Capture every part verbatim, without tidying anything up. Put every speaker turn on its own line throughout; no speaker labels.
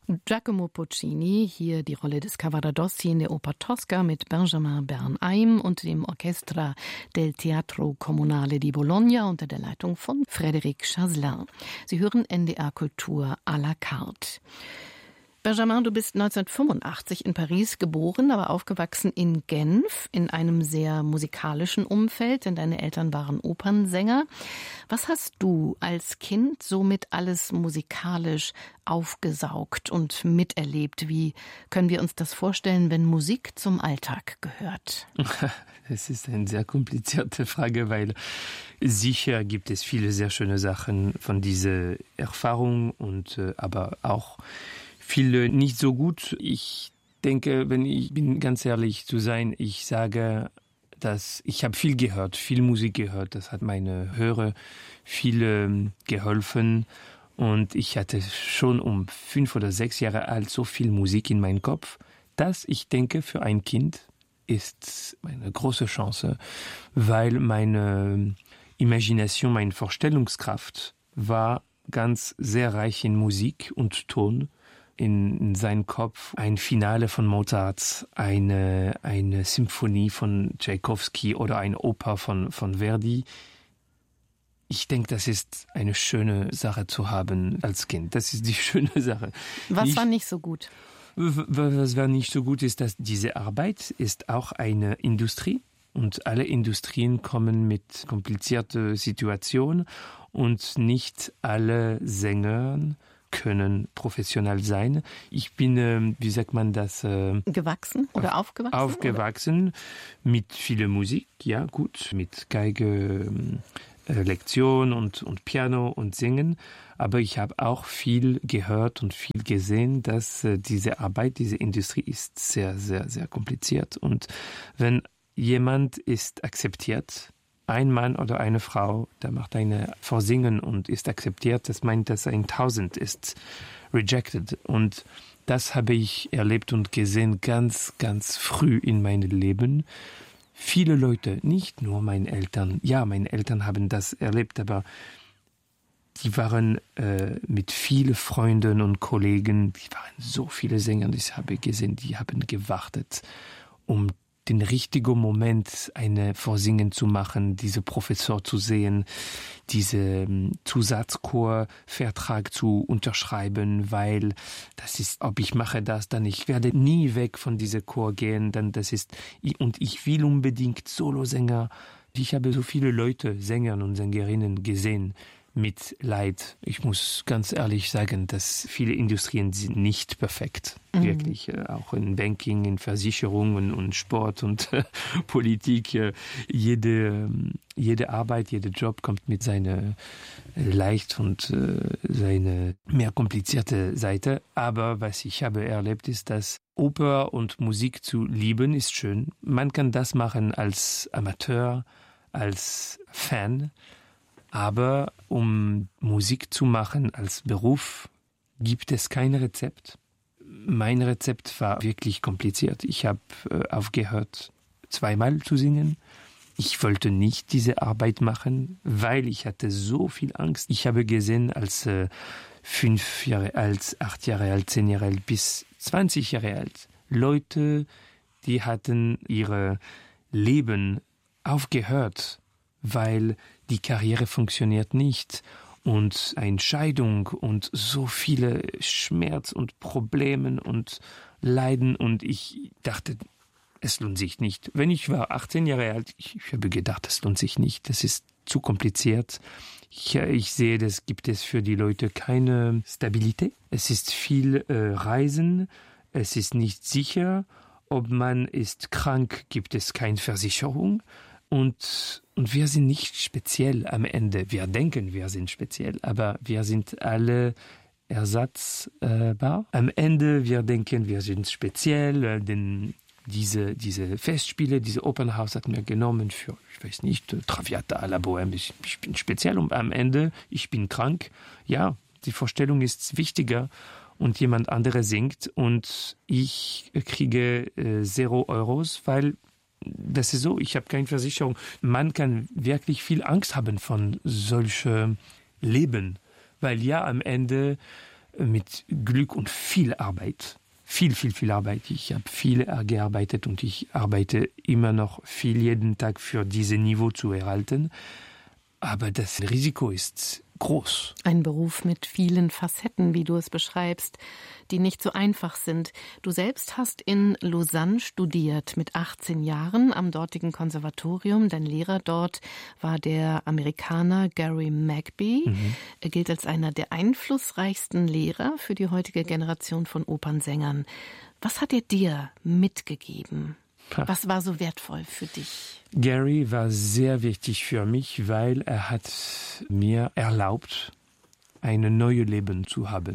Giacomo Puccini, hier die Rolle des Cavaradossi in der Oper Tosca mit Benjamin Bernheim und dem Orchestra del Teatro Comunale di Bologna unter der Leitung von Frédéric Chaslin. Sie hören N D R Kultur à la carte. Benjamin, du bist neunzehnhundertfünfundachtzig in Paris geboren, aber aufgewachsen in Genf, in einem sehr musikalischen Umfeld, denn deine Eltern waren Opernsänger. Was hast du als Kind somit alles musikalisch aufgesaugt und miterlebt? Wie können wir uns das vorstellen, wenn Musik zum Alltag gehört?
Das ist eine sehr komplizierte Frage, weil sicher gibt es viele sehr schöne Sachen von dieser Erfahrung und äh, aber auch viele nicht so gut. Ich denke, wenn ich bin ganz ehrlich zu sein, ich sage, dass ich habe viel gehört, viel Musik gehört. Das hat meine Hörer viel ähm, geholfen. Und ich hatte schon um fünf oder sechs Jahre alt so viel Musik in meinem Kopf, dass ich denke, für ein Kind ist eine große Chance, weil meine Imagination, meine Vorstellungskraft war ganz sehr reich in Musik und Ton. In seinem Kopf ein Finale von Mozart, eine, eine Symphonie von Tchaikovsky oder eine Oper von, von Verdi. Ich denke, das ist eine schöne Sache zu haben als Kind. Das ist die schöne Sache.
Was
ich,
war nicht so gut?
Was war nicht so gut ist, dass diese Arbeit ist auch eine Industrie. Und alle Industrien kommen mit komplizierten Situationen und nicht alle Sänger können professionell sein. Ich bin, äh, wie sagt man das? Äh,
Gewachsen oder aufgewachsen?
Aufgewachsen oder? Mit viel Musik, ja gut, mit Geige, äh, Lektion und, und Piano und Singen. Aber ich habe auch viel gehört und viel gesehen, dass äh, diese Arbeit, diese Industrie ist sehr, sehr, sehr kompliziert. Und wenn jemand ist akzeptiert, ein Mann oder eine Frau, der macht eine Vorsingen und ist akzeptiert, das meint, dass ein Tausend ist rejected. Und das habe ich erlebt und gesehen ganz, ganz früh in meinem Leben. Viele Leute, nicht nur meine Eltern, ja, meine Eltern haben das erlebt, aber die waren äh, mit vielen Freunden und Kollegen, die waren so viele Sänger, ich habe gesehen, die haben gewartet, um den richtigen Moment eine Vorsingen zu machen, diese Professor zu sehen, diese Zusatzchorvertrag zu unterschreiben, weil das ist, ob ich mache das, dann ich werde nie weg von diesem Chor gehen, dann das ist, und ich will unbedingt Solosänger. Ich habe so viele Leute, Sänger und Sängerinnen gesehen, mit Leid. Ich muss ganz ehrlich sagen, dass viele Industrien sind nicht perfekt. Mhm. Wirklich. Äh, auch in Banking, in Versicherungen und Sport und äh, Politik. Äh, jede, jede Arbeit, jeder Job kommt mit seiner äh, leicht und äh, seine mehr komplizierte Seite. Aber was ich habe erlebt, ist, dass Oper und Musik zu lieben ist schön. Man kann das machen als Amateur, als Fan. Aber um Musik zu machen als Beruf, gibt es kein Rezept. Mein Rezept war wirklich kompliziert. Ich habe äh, aufgehört, zweimal zu singen. Ich wollte nicht diese Arbeit machen, weil ich hatte so viel Angst. Ich habe gesehen, als äh, fünf Jahre alt, acht Jahre alt, zehn Jahre alt bis zwanzig Jahre alt, Leute, die hatten ihre Leben aufgehört, weil die Karriere funktioniert nicht und eine Scheidung und so viele Schmerz und Probleme und Leiden und ich dachte, es lohnt sich nicht. Wenn ich war achtzehn Jahre alt, ich, ich habe gedacht, es lohnt sich nicht, das ist zu kompliziert. Ich, ich sehe, das gibt es für die Leute keine Stabilität. Es ist viel äh, Reisen, es ist nicht sicher, ob man ist krank, gibt es keine Versicherung. Und, und wir sind nicht speziell am Ende. Wir denken, wir sind speziell, aber wir sind alle ersatzbar. Am Ende, wir denken, wir sind speziell, denn diese, diese Festspiele, diese Opernhaus hat mir genommen für, ich weiß nicht, Traviata à la Bohème. Ich, ich bin speziell und am Ende, ich bin krank. Ja, die Vorstellung ist wichtiger und jemand andere singt und ich kriege äh, zero Euros, weil das ist so, ich habe keine Versicherung. Man kann wirklich viel Angst haben von solchem Leben, weil ja, am Ende mit Glück und viel Arbeit. Viel, viel, viel Arbeit. Ich habe viel gearbeitet und ich arbeite immer noch viel jeden Tag für dieses Niveau zu erhalten. Aber das Risiko ist groß.
Ein Beruf mit vielen Facetten, wie du es beschreibst, die nicht so einfach sind. Du selbst hast in Lausanne studiert, mit achtzehn Jahren am dortigen Konservatorium. Dein Lehrer dort war der Amerikaner Gary Magby. Mhm. Er gilt als einer der einflussreichsten Lehrer für die heutige Generation von Opernsängern. Was hat er dir mitgegeben? Was war so wertvoll für dich?
Gary war sehr wichtig für mich, weil er hat mir erlaubt, ein neues Leben zu haben.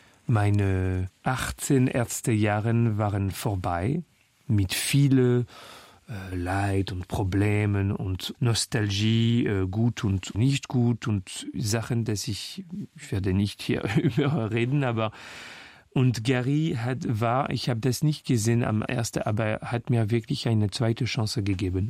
Meine achtzehn Ärztejahre waren vorbei, mit viel äh, Leid und Problemen und Nostalgie, äh, gut und nicht gut und Sachen, dass ich, ich werde nicht hier über reden, aber und Gary hat, war, ich habe das nicht gesehen am ersten, aber er hat mir wirklich eine zweite Chance gegeben.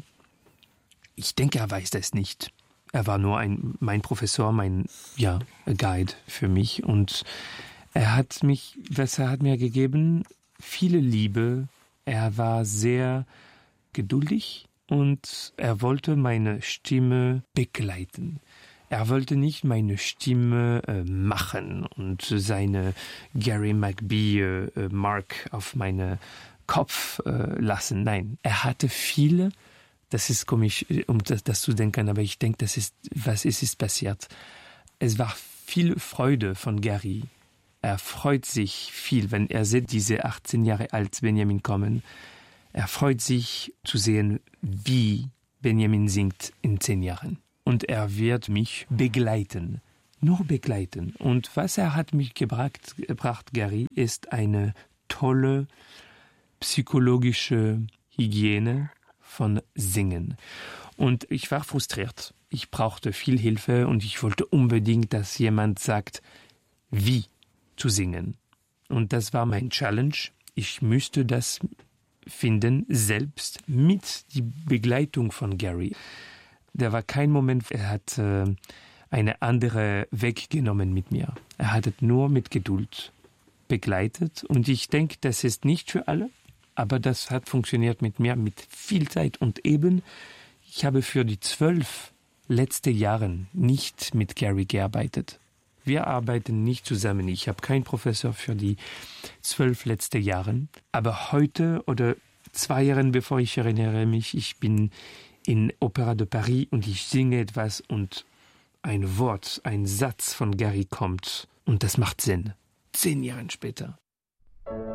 Ich denke, er weiß das nicht. Er war nur ein, mein Professor, mein, ja, Guide für mich. Und er hat mich, was er hat mir gegeben, viele Liebe. Er war sehr geduldig und er wollte meine Stimme begleiten. Er wollte nicht meine Stimme äh, machen und seine Gary Magby äh, Mark auf meinen Kopf äh, lassen. Nein, er hatte viele, das ist komisch, um das, das zu denken, aber ich denke, das ist, was ist, ist passiert. Es war viel Freude von Gary. Er freut sich viel, wenn er sieht, diese achtzehn Jahre alt Benjamin kommen. Er freut sich zu sehen, wie Benjamin singt in zehn Jahren. Und er wird mich begleiten, nur begleiten. Und was er hat mich gebracht, gebracht, Gary, ist eine tolle psychologische Hygiene von Singen. Und ich war frustriert. Ich brauchte viel Hilfe und ich wollte unbedingt, dass jemand sagt, wie zu singen. Und das war mein Challenge. Ich müsste das finden, selbst mit der Begleitung von Gary. Da war kein Moment, er hat äh, eine andere Weg genommen mit mir. Er hat es nur mit Geduld begleitet. Und ich denke, das ist nicht für alle, aber das hat funktioniert mit mir mit viel Zeit. Und eben, ich habe für die zwölf letzten Jahre nicht mit Gary gearbeitet. Wir arbeiten nicht zusammen. Ich habe keinen Professor für die zwölf letzten Jahre. Aber heute oder zwei Jahre, bevor ich erinnere mich, ich bin in Opéra de Paris und ich singe etwas und ein Wort, ein Satz von Gary kommt und das macht Sinn. Zehn Jahre später.